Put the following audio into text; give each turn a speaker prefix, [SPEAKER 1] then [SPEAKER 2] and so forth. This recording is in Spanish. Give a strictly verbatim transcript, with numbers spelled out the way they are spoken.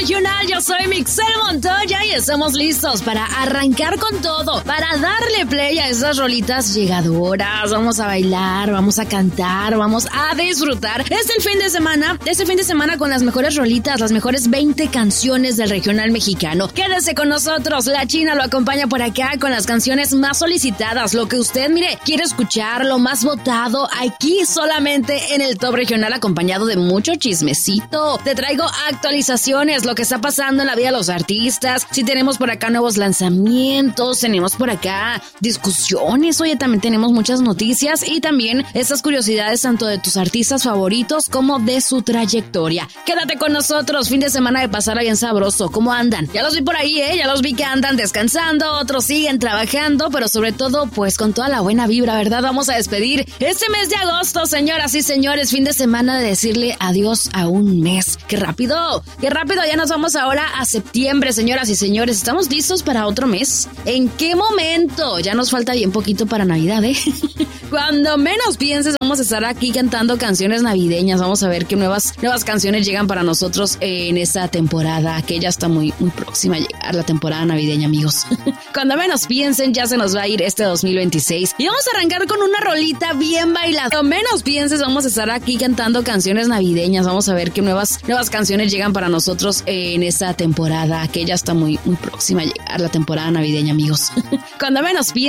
[SPEAKER 1] regional. Yo soy Mixel Montoya y estamos listos para arrancar con todo, para darle play a esas rolitas llegadoras. Vamos a bailar, vamos a cantar, vamos a disfrutar. Es el fin de semana, este fin de semana con las mejores rolitas, las mejores veinte canciones del regional mexicano. Quédese con nosotros, la China lo acompaña por acá con las canciones más solicitadas, lo que usted, mire, quiere escuchar, lo más votado, aquí solamente en el Top Regional, acompañado de mucho chismecito. Te traigo actualizaciones, lo que está pasando en la vida de los artistas, si tenemos por acá nuevos lanzamientos, tenemos por acá discusiones, oye, también tenemos muchas noticias y también estas curiosidades tanto de tus artistas favoritos como de su trayectoria. Quédate con nosotros, fin de semana de pasar bien sabroso. ¿Cómo andan? Ya los vi por ahí, ¿eh? Ya los vi que andan descansando, otros siguen trabajando, pero sobre todo, pues con toda la buena vibra, ¿verdad? Vamos a despedir este mes de agosto, señoras y señores, fin de semana de decirle adiós a un mes. ¡Qué rápido! ¡Qué rápido! Ya nos vamos ahora a septiembre, señoras y señores. ¿Estamos listos para otro mes? ¿En qué momento? Ya nos falta bien poquito para Navidad, ¿eh? Cuando menos pienses, vamos a estar aquí cantando canciones navideñas. Vamos a ver qué nuevas, nuevas canciones llegan para nosotros en esta temporada, que ya está muy, muy próxima a llegar la temporada navideña, amigos. Cuando menos piensen, ya se nos va a ir este dos mil veintiséis. Y vamos a arrancar con una rolita bien bailada. Cuando menos pienses, vamos a estar aquí cantando canciones navideñas. Vamos a ver qué nuevas, nuevas canciones llegan para nosotros en esta temporada, que ya está muy, muy próxima a llegar la temporada navideña, amigos. Cuando menos piensen,